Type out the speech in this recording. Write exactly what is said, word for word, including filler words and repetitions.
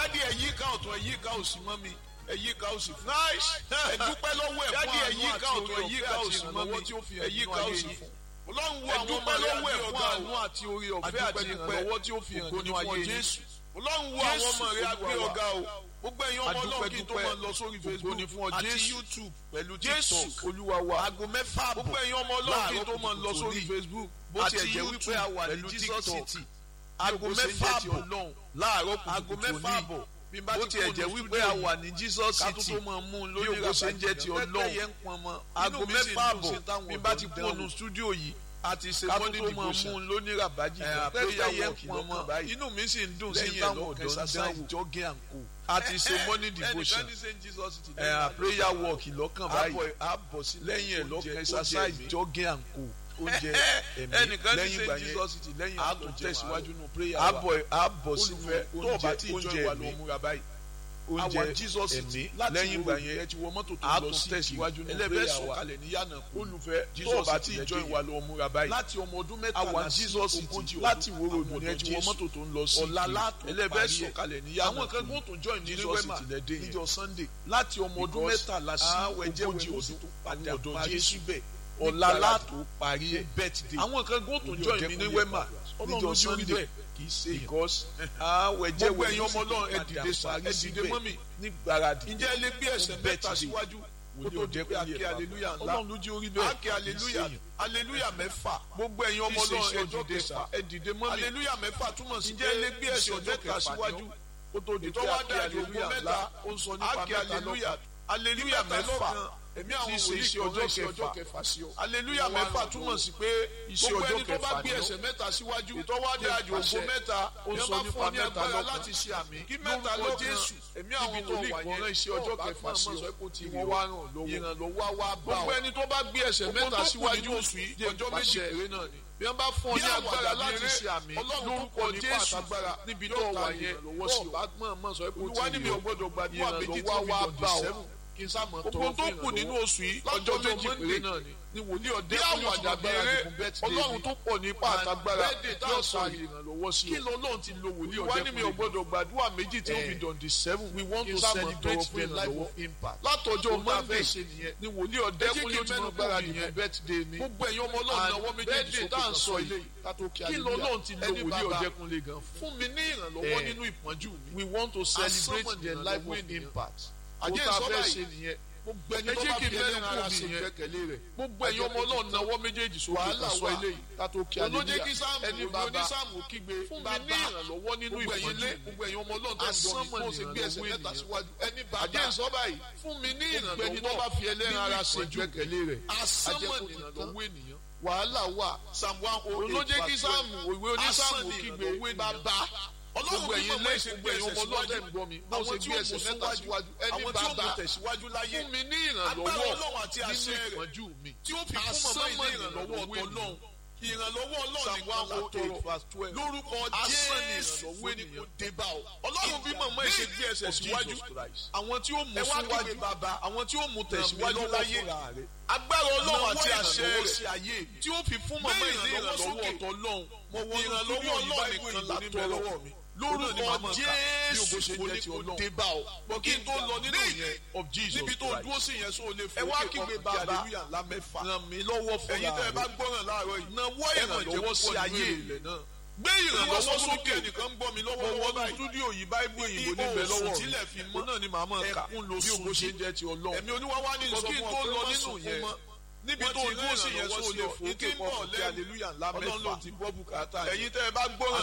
dádì ẹ̀yí ká ọ̀tún ẹ̀yí ká òsì mọ́ mi ẹ̀yí ká òsì fún. ẹ dúpẹ́ lọ́wọ́ ẹ̀ fún Dádì ẹ̀yí ká àánú ọ̀tún àti ẹ̀yí oore ká ọ̀fẹ́ òsì àti mọ́ mi ìrànlọ́wọ́ tí ó fi ẹ̀yí ẹ̀yí ká ká òsì òsì fún. Ọlọ́run wo Ẹ àwọn ọmọ dúpẹ́ rẹ̀ lọ́wọ́ ẹ̀ fún fún àánú àánú àti oore ọ̀fẹ́ àti àti ìrànlọ́wọ́ ìrànlọ́wọ́ tí ó fi hàn ògo ni nínú fún ayé Jésù. Ọlọ́run wo àwọn ọmọ rẹ̀ agbé ọ̀gá o gbogbo ẹ̀yin ọmọ Ọlọ́run kí n tó máa lọ sórí ògo Facebook ni fún àti Jésù. YouTube pẹ̀lú Jésù TikTok Olúwa wa aago mẹ́fà àbọ̀ gbogbo ẹ̀yin ọmọ Ọlọ́run kí n tó máa lọ láàárọ̀ sórí kùtùkùtù Facebook bó àti tiẹ̀ jẹ́ wípé YouTube a wà ní pẹ̀lú Jesus TikTok City aago Bí ó ṣe ń mẹ́fà jẹ́ ti àbọ̀ Ọlọ́run láàárọ̀ aago kùtùkùtù mẹ́fà ní àbọ̀ bí n bá bó ti tiẹ̀ kúrò jẹ́ ní wípé studio a wà ní Jesus ká tó City tó máa mú un bí lórí ògo ṣe ń jẹ́ ti Ọlọ́run aago mẹ́fà àbọ̀ bí n bá ti kúrò ní studio yìí àti ṣe ká tó morning tó máa mú devotion un lóní ràbájì ẹ̀ prayer àpéyà walk wọ̀kì lọ́kàn lọ́kàn inú mi sì ń dùn sí lẹ́yìn táwọn ẹ̀lọ́kàn ọ̀dọ́ ń exercise dánwò jogging and co àti ṣe morning devotion ẹnìkan ní Saint Jesus City ẹ̀ prayer walk lọ́kàn báyìí àbọ̀ sí lẹ́yìn ẹ̀lọ́kàn oúnjẹ exercise ẹ̀mí. jogging and co oúnjẹ ẹ̀mí ẹnìkan ní lẹ́yìn ìgbà Saint yẹn Jesus City lẹ́yìn a àtọ̀ tún tẹ̀síwájú tẹ̀síwájú nù prayer wa àbọ̀ àbọ̀ sínú olùfẹ́ tó o bá tí ì oúnjẹ jọ ìwà ẹ̀mí ló múra báyìí oúnjẹ àwa Jesus City ẹ̀mí láti lẹ́yìn ìgbà ìgbà yẹn yẹn ti wọ mọ́tò tó a lọ tún sí tẹ̀síwájú nù ẹlẹ́bẹ̀ prayer wa sọ̀kalẹ̀ ní yànnà kú olùfẹ́ tó Jesus o bá City tí ì lẹ́jọ́ jọ ìwà ló múra báyìí láti ọmọ ọdún àwa mẹ́tàlá sí Jesus City ogójì láti ọdún. wo ròdù Àwọn ní ẹ ti wọ ọ̀dọ́ mọ́tò tó ń lọ sí ọ̀la látò ẹlẹ́bẹ̀ parí ẹ̀. sọ̀kalẹ̀ ní yànnà àwọn kan kú gbọ́n tó join ní Jesus wema City lẹ́dẹ̀ yẹn níjọ́ Sunday láti ọmọ ọdún Because mẹ́tàlá sí àwẹ̀jẹ̀wẹ̀ ogójì mo sì ọdún tún padà ọ̀dọ̀ parí Jésù síbẹ̀ ọ̀la nígbàrà látò parí ẹ̀ birthday àwọn kan gbọ́n tó Olú join ọ̀jẹ̀ mi ní kúnlẹ̀ wema Ọlọ́run níjọ́ ló jẹ́ orí Sunday bẹ́ẹ̀ kì í ṣe èèyàn. because gbogbo àwẹ̀jẹ̀wẹ̀ ẹ̀yin ọmọ Ọlọ́run ẹ dìde sá ẹ dìde mọ́mì ní gbáradì ǹjẹ́ ẹ lè gbé ẹsẹ̀ mẹ́ta birthday. síwájú kó Wòlíì tó di pé Ọ̀dẹ́kúnlé akẹ́ ẹ̀ aleluya bàbá. ńlá Ọlọ́run ló jẹ́ orí bẹ́ẹ̀ akẹ́ aleluya aleluya mẹ́fà gbogbo ẹ̀yin ọmọ Tí í ṣe Ọlọ́run ẹ ọjọ́ dìde kẹfà. sá ẹ dìde mọ́mì aleluya mẹ́fà túmọ̀ sí ǹjẹ́ ẹ lè gbé ẹsẹ̀ ọjọ́ mẹ́ta síwájú kó tó di pé ìtọ́wá akẹ́ dájú aleluya ogun ńlá mẹ́ta ó ń sọ nípa akẹ́ mẹ́ta aleluya lọ́kàn aleluya mẹ́fà èmi àwọn Tí í ṣe wòlíì iṣẹ́ kan ọjọ́ iṣẹ́ ọjọ́ kẹfà. kẹfà sí ọ aleluya Ìwọ wá mẹ́fà ràn túmọ̀ lọ́wọ́. sí pé Iṣẹ́ gbogbo ọjọ́ ẹni tó bá kẹfà gbé ni ó. ẹsẹ̀ mẹ́ta síwájú Ìtọ́wá ìtọ́wá dájú pàṣẹ. ogun mẹ́ta Ó ń yẹn sọ bá nípa fún ọ ní mẹ́ta agbára lọ́kàn. láti ṣe àmì kí mẹ́ta Lórúkọ lọ́kàn Jésù. èmi àwọn Níbi tó wòlíì wà kan yẹn, rán iṣẹ́ ọjọ́ ọba kẹfà máa sí máa sọ ọ pé tí ìwọ wọ́n wá wá ràn ràn lọ́wọ́. ìrànlọ́wọ́ wá bá gbogbo ọ ẹni tó bá gbé ẹsẹ̀ Gbogbo mẹ́ta tó kù síwájú nínú oṣù yìí, jẹ́ ọjọ́ pàṣẹ méjì eré náà ni bí wọ́n bá fún ọ bí ní agbára àwàdà láti bí ṣe àmì Ọlọ́run lórúkọ tó pọ̀ nípa Jésù àtàgbára níbi tó yóò wà ta yẹn ìrànlọ́wọ́ sí ọ. bọ́ọ̀ bá mọ̀ mọ̀ sọ pé ó Olúwa ti ní mi ò gbọ́dọ̀ gbàdúrà méjì tí ìrànlọ́wọ́ ó fi wá dọ̀dì bá ọ. sẹ́wọ̀n kí n sáà mọ̀ tọrọ gbogbo tó fún kù nínú ìrànlọ́wọ́ oṣù yìí lọ́jọ́ ọjọ́ méjì méjì péré péré náà ni ni wòlíì bí Ọ̀dẹ́kúnlé àwàdà ti bẹ̀rẹ̀ bẹ̀rẹ̀ àdìgún birthday Ọlọ́run mi. tó pọ̀ nípa àtàgbára birthday tá yóò a sọ sọ yìí ìrànlọ́wọ́ sí kí ọ. lọ́lọ́run ti lo wòlíì Olúwa ní mi ò Ọ̀dẹ́kúnlé gbọ́dọ̀ gbàdúrà méjì tí ó fi Eh. dọ̀ndì seven we want kí to n sáà mọ̀ celebrate tọrọ fún the life ìrànlọ́wọ́ of impact. látọjọ́ Ohun tá a Monday fẹ́ ṣe nìyẹn ni wòlíì ẹ Ọ̀dẹ́kúnlé jẹ́ kí tí n mo mẹ́nu gbáradì kúrò fún yẹn. birthday mi. gbogbo ẹ̀yin ọmọ Ọlọ́run náwó méjèèjì birthday sókè tá à ń kan sọ sọ ilé ilé kátó kí kí lọ́lọ́run ti lo ẹni wòlíì bàbá Ọ̀dẹ́kúnlé gan fún. fún mi ní ìrànlọ́wọ́ Eh. nínú ìpọ́njú mi we want to celebrate Asọ́mọ̀ the ìrànlọ́wọ́ life of ènìyàn. impact. ohun àjẹ́ tá a ìsọ́ fẹ́ báyìí ṣe nìyẹn. gbogbo ẹni ẹ tó jẹ́ bá kí fi n ẹlẹ́ran mẹ́nu ara kù ṣe nìyẹn. ìgbẹ́kẹ̀lé rẹ̀ gbogbo ẹ̀yin ọmọ Ọlọ́run náwó méjèèjì sókè wàhálà kan sọ wà. eléyìí ká tó kí olójé aleluya. kí sáàmù ẹni ìwé bàbá onísáàmù kígbe fún mi bàbá ní ìrànlọ́wọ́ nínú gbogbo ẹ̀yin ìpọ́njú lé mi. gbogbo ẹ̀yin ọmọ Ọlọ́run tó ń gbọ́ mi Asánmọ̀ bó ṣe gbé ẹsẹ̀ ìrànlọ́wọ́ mẹ́ta ènìyàn. síwájú ẹni bàbá àjẹ́ ìsọ́ báyìí fún mi ní gbogbo ẹni tó ìrànlọ́wọ́ bá fi ẹlẹ́ran ara ṣe nínú ìpọ́njú ìgbẹ́kẹ̀lé rẹ̀ asánmọ̀ àjẹkù ìrànlọ́wọ́ ènìyàn wàhálà wà. psalm one oh eight olójé kí verse sáàmù twelve. òwe onísáàmù Asán ni kígbe ìrànlọ́wọ́ ènìyàn. bàbá Ọlọ́run gbogbo bí ẹ̀yin màmá lé ìṣe gbogbo gbé ẹ̀yin ẹsẹ̀ ọmọ Ọlọ́run tẹ̀ ń síwájú gbọ́ mi bó àwọn ṣe tí gbé ó ẹsẹ̀ mú mẹ́ta síwájú síwájú ẹni àwọn tí ó mú bàbá tẹ̀síwájú láyé fún mi ní agbára ìrànlọ́wọ́ Ọlọ́run àti nínú àṣẹ rẹ̀ ìpọ́njú mi. tí ó fi fún màmá ilé ìrànlọ́wọ́ ọ̀tọ̀lọ́run ìrànlọ́wọ́ Ọlọ́run nìkan la tọrọ lórúkọ Jésù ní kò dé bá ọ. Ọlọ́run bí màmá ẹ̀ ṣe gbé ẹsẹ̀ síwájú àwọn tí ó mú ẹ wá síwájú kígbe bàbá àwọn tí ó mú ràn mí tẹ̀síwájú lọ́wọ́ láyé fúnra rẹ̀. agbára Ọlọ́run àti Nawọ́ àṣẹ ìrànlọ́wọ́ rẹ̀ sí ayé mi. tí ó fi fún màmá Gbé ìdí ìrànlọ́wọ́ ìrànlọ́wọ́ sókè. ọ̀tọ̀ lọ́hùn mo wọ ìrànlọ́wọ́ Ọlọ́run nìkan la tọrọ lórúkọ Jésù kò ní kò dé bá ọ. bọ̀ kí n tó lọ nínú yẹn of Jesus níbi tó Christ. dúró sí yẹn sóò lè ẹ wá fòókè kígbe kọ́ bàbá hallelujah ńlá mẹ́fà. ràn mí lọ́wọ́ fúnra ẹ̀yin tẹ́ ẹ bá rẹ̀ gbọ́ràn láàárọ̀ yìí nawọ́ ẹ mọ̀ jẹ́ ìrànlọ́wọ́ sí púpọ̀ ayé nínú rẹ̀ ilẹ̀ náà. gbé ìrànlọ́wọ́ ìrànlọ́wọ́ sókè sókè nìkan ń gbọ́ mi mo lọ́wọ́lọ́wọ́ wọnú báyìí. stúdíò yìí báíbù òyìnbó Ibo níbẹ̀ òsùn lọ́wọ́ tílẹ̀ fi mi mọ́. òun náà ni màá máa kà Ẹkún ló bí sùn ògo ṣe sí. ń jẹ́ ti Ọlọ́run. ẹ̀mí Olúwa wá ní Bọ̀ sọ kí n fún tó ọ pé lọ má nínú sùn yẹn, mọ́. níbi Wọ́n tó ti dúró sí rán yẹn ìrànlọ́wọ́ sóò sí lè ọ. fòókè Ìdí ń pọ̀ bọ̀ kí lẹ́rù. hallelujah ńlá Ọlọ́run ló mẹ́fà. ti gbọ́ bùkátà yìí. ẹ̀yin tẹ́ ẹ bá gbọ́ràn